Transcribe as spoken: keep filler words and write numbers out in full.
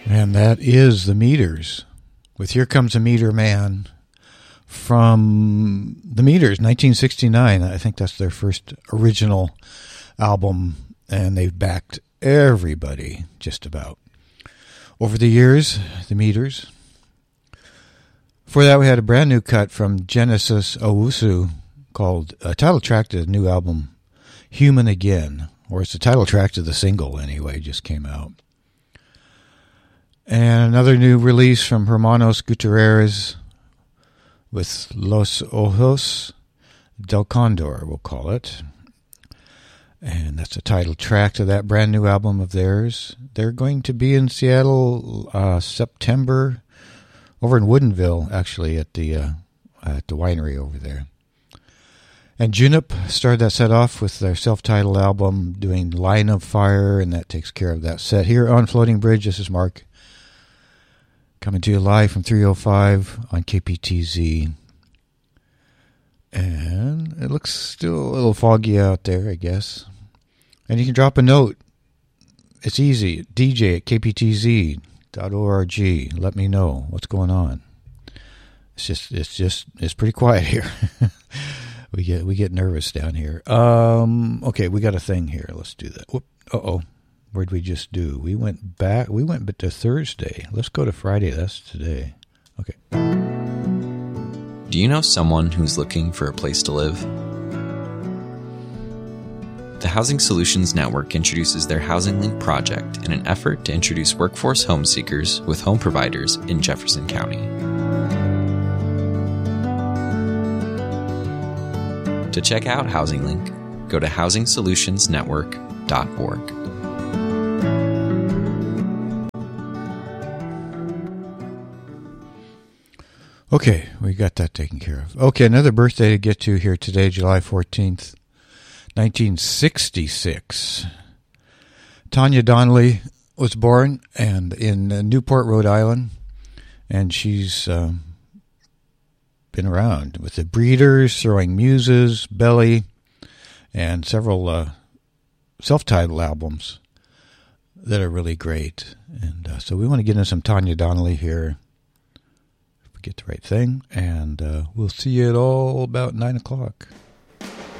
And that is the Meters with Here Comes a Meter Man from the Meters, nineteen sixty-nine. I think that's their first original album, and they've backed everybody just about over the years, the Meters. Before that, we had a brand new cut from Genesis Owusu called a title track to the new album, Human Again, or it's the title track to the single anyway, just came out. And another new release from Hermanos Gutierrez with Los Ojos del Condor, we'll call it. And that's the title track to that brand new album of theirs. They're going to be in Seattle uh, September, over in Woodinville, actually, at the uh, at the winery over there. And Junip started that set off with their self-titled album, doing Line of Fire, and that takes care of that set. Here on Floating Bridge, this is Mark, coming to you live from three oh five on K P T Z. And it looks still a little foggy out there, I guess. And you can drop a note. It's easy. D J at k p t z dot org. Let me know what's going on. It's just, it's just, it's pretty quiet here. we get, we get nervous down here. Um, okay, we got a thing here. Let's do that. Whoop. Uh-oh. Where'd we just do? We went back. We went to Thursday. Let's go to Friday. That's today. Okay. Do you know someone who's looking for a place to live? The Housing Solutions Network introduces their Housing Link project in an effort to introduce workforce home seekers with home providers in Jefferson County. To check out Housing Link, go to housing solutions network dot org. Okay, we got that taken care of. Okay, another birthday to get to here today, July fourteenth, nineteen sixty-six. Tanya Donnelly was born and in Newport, Rhode Island, and she's um, been around with the Breeders, Throwing Muses, Belly, and several uh, self-titled albums that are really great. And uh, so we want to get into some Tanya Donnelly here. Get the right thing, and uh, we'll see you at all about nine o'clock.